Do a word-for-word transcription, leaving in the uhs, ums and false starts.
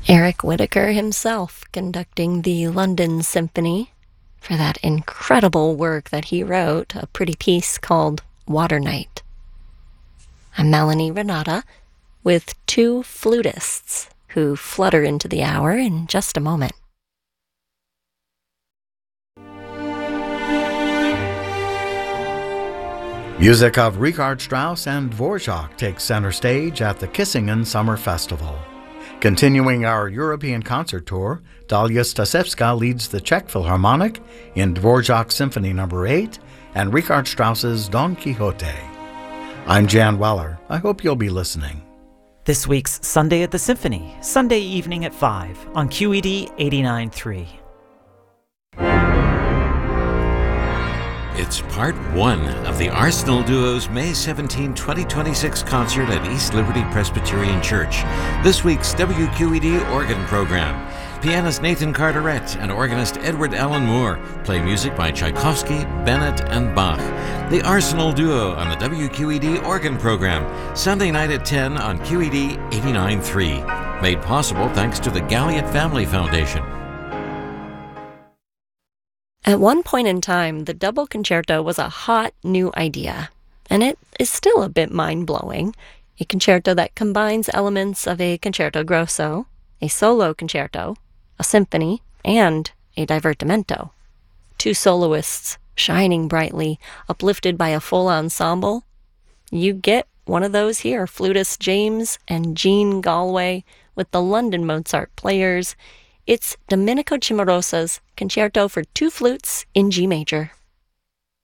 Eric Whitacre himself conducting the London Symphony for that incredible work that he wrote, a pretty piece called Water Night. I'm Melanie Renata with two flutists who flutter into the hour in just a moment. Music of Richard Strauss and Dvorak takes center stage at the Kissingen Summer Festival. Continuing our European concert tour, Dalia Stasevska leads the Czech Philharmonic in Dvorak's Symphony Number eight and Richard Strauss's Don Quixote. I'm Jan Weller. I hope you'll be listening. This week's Sunday at the Symphony, Sunday evening at five on Q E D eighty-nine point three. It's part one of the Arsenal Duo's May seventeenth, twenty twenty-six concert at East Liberty Presbyterian Church. This week's W Q E D organ program. Pianist Nathan Carteret and organist Edward Allen Moore play music by Tchaikovsky, Bennett, and Bach. The Arsenal Duo on the W Q E D organ program, Sunday night at ten on Q E D eighty-nine point three. Made possible thanks to the Galliot Family Foundation. At one point in time, the double concerto was a hot new idea, and it is still a bit mind-blowing. A concerto that combines elements of a concerto grosso, a solo concerto, a symphony, and a divertimento. Two soloists shining brightly, uplifted by a full ensemble. You get one of those here, flutist James and Jean Galway with the London Mozart Players. It's Domenico Cimarosa's Concerto for Two Flutes in G Major.